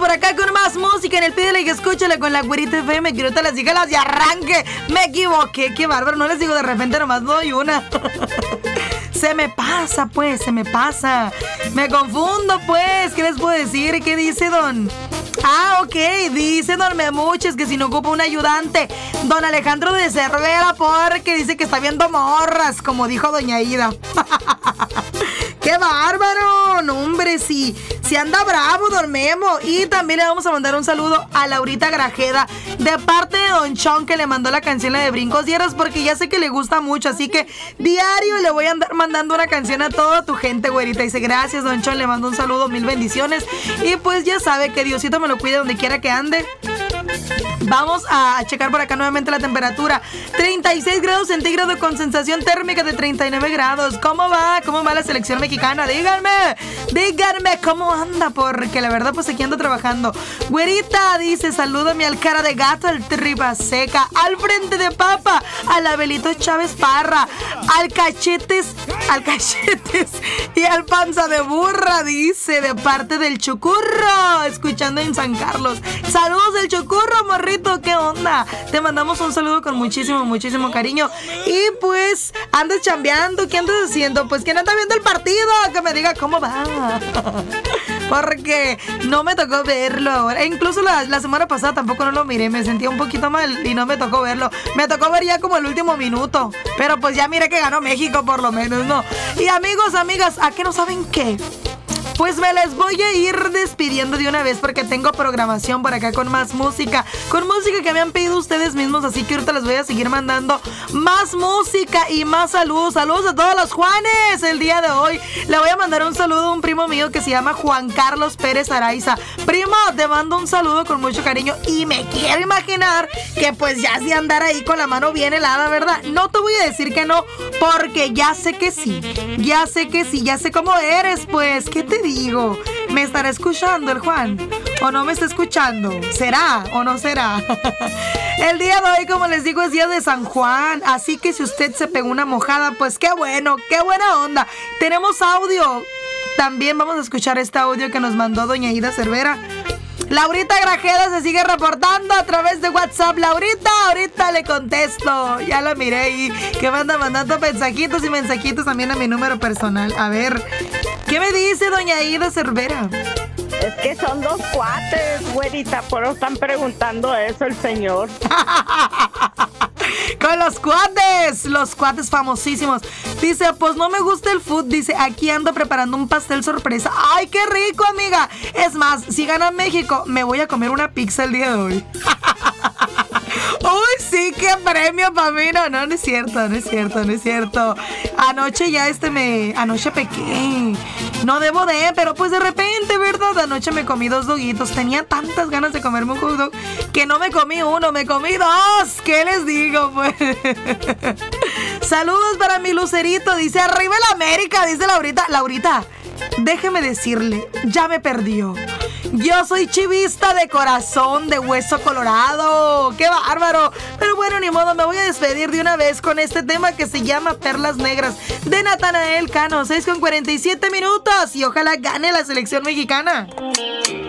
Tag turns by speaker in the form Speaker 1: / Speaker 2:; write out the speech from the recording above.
Speaker 1: por acá con más música en el Pídele y Escúchale con la Güerita FM. Que ahorita les dije las de arranque. Me equivoqué, qué bárbaro. No les digo de repente, nomás doy una. Se me pasa, pues, se me pasa. Me confundo, pues. ¿Qué les puedo decir? ¿Qué dice don? Ah, ok, dice don Memuches que si no ocupa un ayudante. Don Alejandro de Cervera porque dice que está viendo morras, como dijo doña Ida. ¡Qué bárbaro! No, hombre, sí anda bravo, don Memo. Y también le vamos a mandar un saludo a Laurita Grajeda de parte de don Chon, que le mandó la canción la de Brincos Dieras, porque ya sé que le gusta mucho, así que diario le voy a andar mandando una canción a toda tu gente, güerita. Dice, gracias, don Chon, le mando un saludo, mil bendiciones. Y pues ya sabe que Diosito me lo cuide donde quiera que ande. Vamos a checar por acá nuevamente la temperatura. 36 grados centígrados con sensación térmica de 39 grados. ¿Cómo va? ¿Cómo va la selección mexicana? Díganme cómo anda, porque la verdad pues aquí ando trabajando. Güerita dice, salúdame al cara de gato, al tripa seca, al frente de papa, al Abelito Chávez Parra, al cachetes y al panza de burra, dice, de parte del Chucurro, escuchando en San Carlos. Saludos del Chucurro, morrito, ¿qué onda? Te mandamos un saludo con muchísimo, muchísimo cariño. Y pues, andas chambeando, ¿qué andas haciendo? Pues, ¿quién anda viendo el partido? Que me diga cómo va. Porque no me tocó verlo ahora. Incluso la semana pasada tampoco no lo miré. Me sentía un poquito mal y no me tocó verlo. Me tocó ver ya como el último minuto. Pero pues ya miré que ganó México por lo menos, ¿no? Y amigos, amigas, ¿a qué no saben qué? Pues me les voy a ir despidiendo de una vez porque tengo programación por acá con más música. Con música que me han pedido ustedes mismos. Así que ahorita les voy a seguir mandando más música y más saludos. Saludos a todos los Juanes el día de hoy. Le voy a mandar un saludo a un primo mío que se llama Juan Carlos Pérez Araiza. Primo, te mando un saludo con mucho cariño. Y me quiero imaginar que pues ya sí andar ahí con la mano bien helada, ¿verdad? No te voy a decir que no, porque ya sé que sí. Ya sé que sí, ya sé cómo eres, pues. ¿Qué te digo? ¿Me estará escuchando el Juan? ¿O no me está escuchando? ¿Será o no será? El día de hoy, como les digo, es día de San Juan. Así que si usted se pegó una mojada, pues qué bueno, qué buena onda. Tenemos audio. También vamos a escuchar este audio que nos mandó doña Ida Cervera. Laurita Grajeda se sigue reportando a través de WhatsApp. Laurita, ahorita le contesto. Ya la miré y que me anda mandando mensajitos y mensajitos también a mi número personal. A ver, ¿qué me dice doña Ida Cervera?
Speaker 2: Es que son dos cuates, güerita, por eso están preguntando eso el señor.
Speaker 1: Con los cuates famosísimos. Dice, pues no me gusta el food. Dice, aquí ando preparando un pastel sorpresa. ¡Ay, qué rico, amiga! Es más, si gana México, me voy a comer una pizza el día de hoy. ¡Uy, sí! ¡Qué premio para mí! No es cierto. Anoche ya anoche pequé. No debo de, pero pues de repente, ¿verdad? Anoche me comí 2 doguitos. Tenía tantas ganas de comerme un hot dog que no me comí uno, me comí 2. ¿Qué les digo, pues? Saludos para mi Lucerito. Dice, arriba el América, dice Laurita. Laurita, déjeme decirle, ya me perdió. Yo soy chivista de corazón, de hueso colorado. ¡Qué bárbaro! Pero bueno, ni modo, me voy a despedir de una vez con este tema que se llama Perlas Negras de Natanael Cano. 6:47 minutos y ojalá gane la selección mexicana.